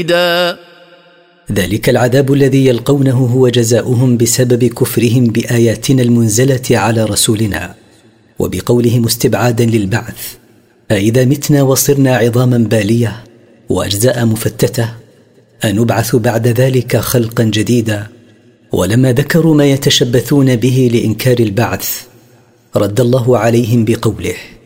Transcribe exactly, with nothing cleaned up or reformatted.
ذلك العذاب الذي يلقونه هو جزاؤهم بسبب كفرهم بآياتنا المنزلة على رسولنا، وبقولهم استبعادا للبعث: أإذا متنا وصرنا عظاما بالية وأجزاء مفتتة أنبعث بعد ذلك خلقا جديدا. ولما ذكروا ما يتشبثون به لإنكار البعث رد الله عليهم بقوله: